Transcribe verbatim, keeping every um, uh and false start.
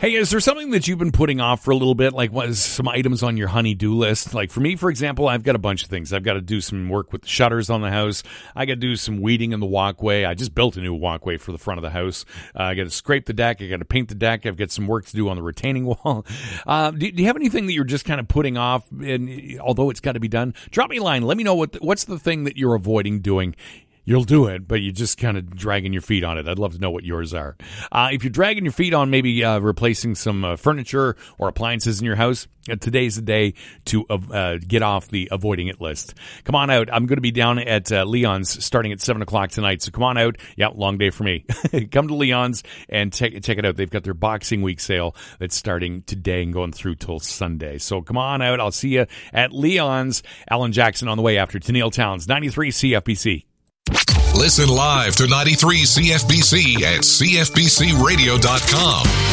Hey, is there something that you've been putting off for a little bit? Like, what is some items on your honey-do list? Like, for me, for example, I've got a bunch of things. I've got to do some work with the shutters on the house. I got to do some weeding in the walkway. I just built a new walkway for the front of the house. Uh, I got to scrape the deck. I got to paint the deck. I've got some work to do on the retaining wall. Uh, do, do you have anything that you're just kind of putting off, and although it's got to be done? Drop me a line. Let me know what the, what's the thing that you're avoiding doing. You'll do it, but you're just kind of dragging your feet on it. I'd love to know what yours are. Uh, if you're dragging your feet on maybe uh, replacing some uh, furniture or appliances in your house, uh, today's the day to uh, get off the avoiding it list. Come on out. I'm going to be down at uh, Leon's starting at seven o'clock tonight, so come on out. Yeah, long day for me. Come to Leon's and check, check it out. They've got their Boxing Week sale that's starting today and going through till Sunday. So come on out. I'll see you at Leon's. Alan Jackson on the way after Tennille Towns, ninety-three C F B C. Listen live to ninety-three C F B C at C F B C radio dot com.